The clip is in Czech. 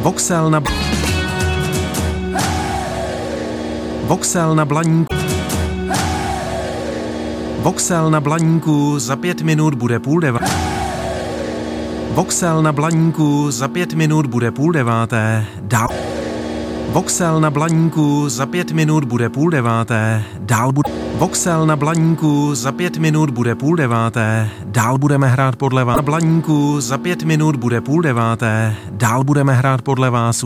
Voxel na Blaníku. Voxel na Blaníku, za 5 minut bude 8:30. Voxel na Blaníku, za 5 minut bude 8:30. Dál. Voxel na Blaníku, za 5 minut bude 8:30. Dál bude. Voxel na Blaníku, za 5 minut bude 8:30. Dál budeme hrát podle vás. Na Blaníku, za 5 minut bude 8:30. Dál budeme hrát podle vás.